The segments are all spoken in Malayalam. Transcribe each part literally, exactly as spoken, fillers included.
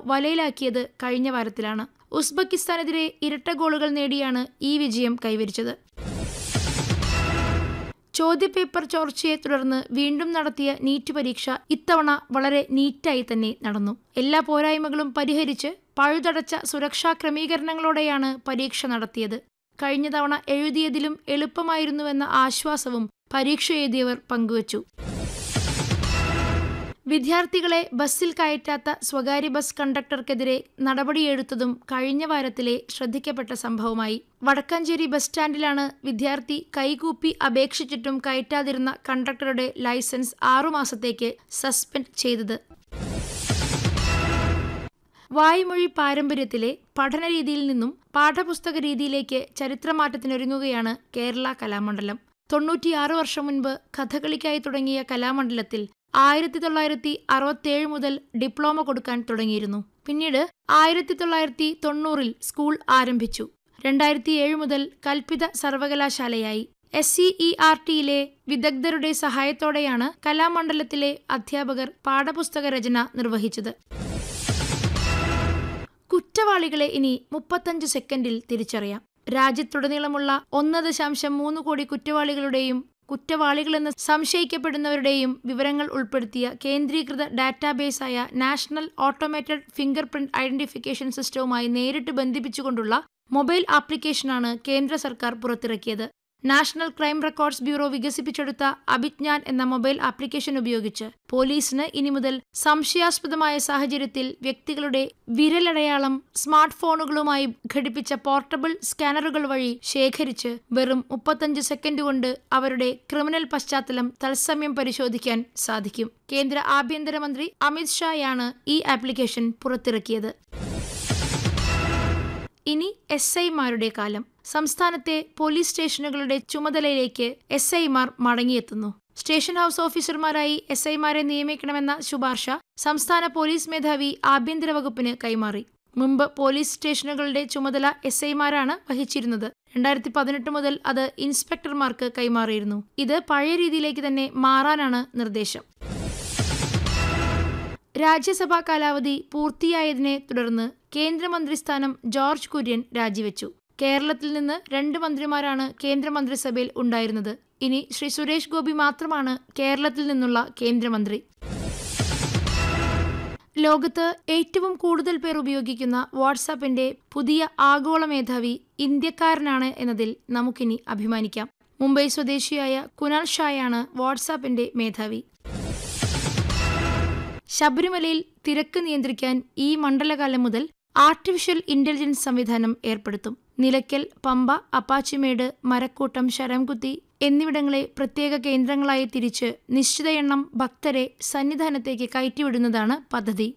വലയിലാക്കിയത് കഴിഞ്ഞ വാരത്തിലാണ്. ഉസ്ബെക്കിസ്ഥാനെതിരെ ഇരട്ട ഗോളുകൾ നേടിയാണ് ഈ വിജയം കൈവരിച്ചത്. ചോദ്യപേപ്പർ ചോർച്ചയെ തുടർന്ന് വീണ്ടും നടത്തിയ നീറ്റ് പരീക്ഷ ഇത്തവണ വളരെ നീറ്റായി തന്നെ നടന്നു. എല്ലാ പോരായ്മകളും പരിഹരിച്ച് പഴുതടച്ച സുരക്ഷാ ക്രമീകരണങ്ങളോടെയാണ് പരീക്ഷ നടത്തിയത്. കഴിഞ്ഞ തവണ എഴുതിയതിലും എളുപ്പമായിരുന്നുവെന്ന ആശ്വാസവും പരീക്ഷ എഴുതിയവർ പങ്കുവച്ചു. വിദ്യാർത്ഥികളെ ബസ്സിൽ കയറ്റാത്ത സ്വകാര്യ ബസ് കണ്ടക്ടർക്കെതിരെ നടപടിയെടുത്തതും കഴിഞ്ഞ വാരത്തിലെ ശ്രദ്ധിക്കപ്പെട്ട സംഭവമായി. വടക്കാഞ്ചേരി ബസ് സ്റ്റാൻഡിലാണ് വിദ്യാർത്ഥി കൈകൂപ്പി അപേക്ഷിച്ചിട്ടും കയറ്റാതിരുന്ന കണ്ടക്ടറുടെ ലൈസൻസ് ആറുമാസത്തേക്ക് സസ്പെൻഡ് ചെയ്തത്. വായ്മൊഴി പാരമ്പര്യത്തിലെ പഠനരീതിയിൽ നിന്നും പാഠപുസ്തക രീതിയിലേക്ക് ചരിത്രമാറ്റത്തിനൊരുങ്ങുകയാണ് കേരള കലാമണ്ഡലം. തൊണ്ണൂറ്റിയാറ് വർഷം മുൻപ് കഥകളിക്കായി തുടങ്ങിയ കലാമണ്ഡലത്തിൽ ആയിരത്തി തൊള്ളായിരത്തി അറുപത്തിയേഴ് മുതൽ ഡിപ്ലോമ കൊടുക്കാൻ തുടങ്ങിയിരുന്നു. പിന്നീട് ആയിരത്തി തൊള്ളായിരത്തി തൊണ്ണൂറിൽ സ്കൂൾ ആരംഭിച്ചു. രണ്ടായിരത്തി ഏഴ് മുതൽ കൽപ്പിത സർവകലാശാലയായി. എസ് സി ഇ ആർ ടിയിലെ വിദഗ്ധരുടെ സഹായത്തോടെയാണ് കലാമണ്ഡലത്തിലെ അധ്യാപകർ പാഠപുസ്തക രചന നിർവഹിച്ചത്. കുറ്റവാളികളെ ഇനി മുപ്പത്തഞ്ച് സെക്കൻഡിൽ തിരിച്ചറിയാം. രാജ്യത്തുടനീളമുള്ള ഒന്ന് ദശാംശം മൂന്ന് കോടി കുറ്റവാളികളുടെയും കുറ്റവാളികളെന്ന് സംശയിക്കപ്പെടുന്നവരുടെയും വിവരങ്ങൾ ഉൾപ്പെടുത്തിയ കേന്ദ്രീകൃത ഡാറ്റാബേസായ national automated finger print identification സിസ്റ്റവുമായി നേരിട്ട് ബന്ധിപ്പിച്ചുകൊണ്ടുള്ള മൊബൈൽ ആപ്ലിക്കേഷനാണ് കേന്ദ്ര സർക്കാർ പുറത്തിറക്കിയത്. നാഷണൽ ക്രൈം റെക്കോർഡ്സ് ബ്യൂറോ വികസിപ്പിച്ചെടുത്ത അഭിജ്ഞാൻ എന്ന മൊബൈൽ ആപ്ലിക്കേഷൻ ഉപയോഗിച്ച് പോലീസിന് ഇനി മുതൽ സംശയാസ്പദമായ സാഹചര്യത്തിൽ വ്യക്തികളുടെ വിരലടയാളം സ്മാർട്ട് ഫോണുകളുമായി ഘടിപ്പിച്ച പോർട്ടബിൾ സ്കാനറുകൾ വഴി ശേഖരിച്ച് വെറും മുപ്പത്തഞ്ച് സെക്കൻഡ് കൊണ്ട് അവരുടെ ക്രിമിനൽ പശ്ചാത്തലം തത്സമയം പരിശോധിക്കാൻ സാധിക്കും. കേന്ദ്ര ആഭ്യന്തരമന്ത്രി അമിത് ഷായാണ് ഈ ആപ്ലിക്കേഷൻ പുറത്തിറക്കിയത്. ഇനി എസ് ഐമാരുടെ കാലം. സംസ്ഥാനത്തെ police സ്റ്റേഷനുകളുടെ ചുമതലയിലേക്ക് S ഐമാർ മടങ്ങിയെത്തുന്നു. Station house ഓഫീസർമാരായി S ഐമാരെ നിയമിക്കണമെന്ന ശുപാർശ സംസ്ഥാന പോലീസ് മേധാവി ആഭ്യന്തര വകുപ്പിന് കൈമാറി. മുമ്പ് പോലീസ് സ്റ്റേഷനുകളുടെ ചുമതല എസ് ഐമാരാണ് വഹിച്ചിരുന്നത്. രണ്ടായിരത്തി പതിനെട്ട് മുതൽ അത് ഇൻസ്പെക്ടർമാർക്ക് കൈമാറിയിരുന്നു. ഇത് പഴയ രീതിയിലേക്ക് തന്നെ മാറാനാണ് നിർദ്ദേശം. രാജ്യസഭാ കാലാവധി പൂർത്തിയായതിനെ തുടർന്ന് കേന്ദ്രമന്ത്രിസ്ഥാനം ജോർജ് കുര്യൻ രാജിവെച്ചു. കേരളത്തിൽ നിന്ന് രണ്ട് മന്ത്രിമാരാണ് കേന്ദ്രമന്ത്രിസഭയിൽ ഉണ്ടായിരുന്നത്. ഇനി ശ്രീ സുരേഷ് ഗോപി മാത്രമാണ് കേരളത്തിൽ നിന്നുള്ള കേന്ദ്രമന്ത്രി. ലോകത്ത് ഏറ്റവും കൂടുതൽ പേർ ഉപയോഗിക്കുന്ന വാട്സാപ്പിന്റെ പുതിയ ആഗോള മേധാവി ഇന്ത്യക്കാരനാണ് എന്നതിൽ നമുക്കിനി അഭിമാനിക്കാം. മുംബൈ സ്വദേശിയായ കുനാൽ ഷായാണ് വാട്സാപ്പിന്റെ മേധാവി. ശബരിമലയിൽ തിരക്ക് നിയന്ത്രിക്കാൻ ഈ മണ്ഡലകാലം മുതൽ ആർട്ടിഫിഷ്യൽ ഇന്റലിജൻസ് സംവിധാനം ഏർപ്പെടുത്തും. നിലയ്ക്കൽ, പമ്പ, അപ്പാച്ചിമേട്, മരക്കൂട്ടം, ശരംകുത്തി എന്നിവിടങ്ങളെ പ്രത്യേക കേന്ദ്രങ്ങളായി തിരിച്ച് നിശ്ചിത എണ്ണം ഭക്തരെ സന്നിധാനത്തേക്ക് കയറ്റിവിടുന്നതാണ് പദ്ധതി.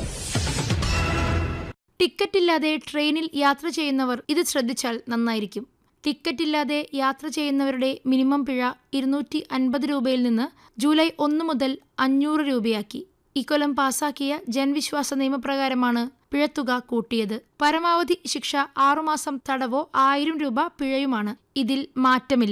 ടിക്കറ്റില്ലാതെ ട്രെയിനിൽ യാത്ര ചെയ്യുന്നവർ ഇത് ശ്രദ്ധിച്ചാൽ നന്നായിരിക്കും. ടിക്കറ്റില്ലാതെ യാത്ര ചെയ്യുന്നവരുടെ മിനിമം പിഴ ഇരുന്നൂറ്റി അൻപത് രൂപയിൽ നിന്ന് ജൂലൈ ഒന്ന് മുതൽ അഞ്ഞൂറ് രൂപയാക്കി. ഇക്കൊല്ലം പാസാക്കിയ ജൻവിശ്വാസ നിയമപ്രകാരമാണ് പിഴത്തുക കൂട്ടിയത്. പരമാവധി ശിക്ഷ ആറുമാസം തടവോ ആയിരം രൂപ പിഴയുമാണ്. ഇതിൽ മാറ്റമില്ല.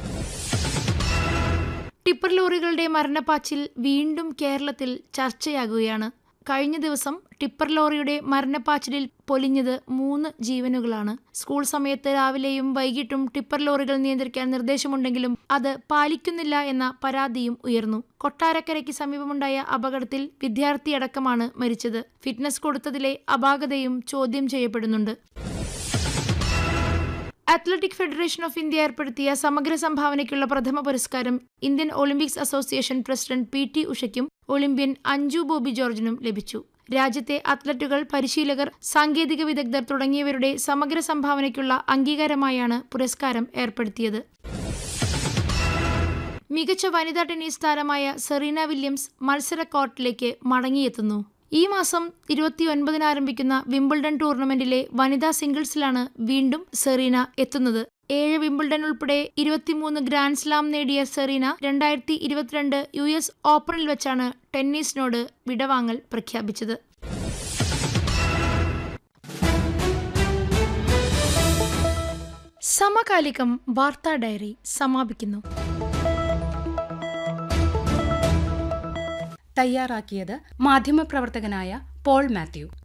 ടിപ്പർ ലോറികളുടെ മരണപ്പാച്ചിൽ വീണ്ടും കേരളത്തിൽ ചർച്ചയാകുകയാണ്. കഴിഞ്ഞ ദിവസം ടിപ്പർ ലോറിയുടെ മരണപ്പാച്ചിലിൽ പൊലിഞ്ഞത് മൂന്ന് ജീവനുകളാണ്. സ്കൂൾ സമയത്ത് രാവിലെയും വൈകിട്ടും ടിപ്പർ ലോറികൾ നിയന്ത്രിക്കാൻ നിർദ്ദേശമുണ്ടെങ്കിലും അത് പാലിക്കുന്നില്ല എന്ന പരാതിയും ഉയർന്നു. കൊട്ടാരക്കരയ്ക്ക് സമീപമുണ്ടായ അപകടത്തിൽ വിദ്യാർത്ഥിയടക്കമാണ് മരിച്ചത്. ഫിറ്റ്നസ് കൊടുത്തതിലെ അപാകതയും ചോദ്യം ചെയ്യപ്പെടുന്നുണ്ട്. അത്ലറ്റിക് ഫെഡറേഷൻ ഓഫ് ഇന്ത്യ ഏർപ്പെടുത്തിയ സമഗ്ര സംഭാവനയ്ക്കുള്ള പ്രഥമ പുരസ്കാരം Indian Olympics association president P T ഉഷയ്ക്കും Olympian Anju Bobby ജോർജിനും ലഭിച്ചു. രാജ്യത്തെ അത്ലറ്റുകൾ, പരിശീലകർ, സാങ്കേതിക വിദഗ്ധർ തുടങ്ങിയവരുടെ സമഗ്ര സംഭാവനയ്ക്കുള്ള അംഗീകാരമായാണ് പുരസ്കാരം ഏർപ്പെടുത്തിയത്. മികച്ച വനിതാ ടെന്നീസ് താരമായ സെറീന വില്യംസ് മത്സര കോർട്ടിലേക്ക് മടങ്ങിയെത്തുന്നു. ഈ മാസം ഇരുപത്തിയൊൻപതിന് ആരംഭിക്കുന്ന വിംബിൾഡൺ ടൂർണമെന്റിലെ വനിതാ സിംഗിൾസിലാണ് വീണ്ടും സെറീന എത്തുന്നത്. ഏഴ് വിംബിൾഡൺ ഉൾപ്പെടെ ഇരുപത്തിമൂന്ന് ഗ്രാൻഡ് സ്ലാം നേടിയ സെറീന രണ്ടായിരത്തി ഇരുപത്തിരണ്ട് യു എസ് ഓപ്പണിൽ വെച്ചാണ് ടെന്നീസിനോട് വിടവാങ്ങൽ പ്രഖ്യാപിച്ചത്. സമകാലികം വാർത്താ ഡയറി സമാപിക്കുന്നു. തയ്യാറാക്കിയത് മാധ്യമപ്രവർത്തകനായ പോൾ മാത്യു.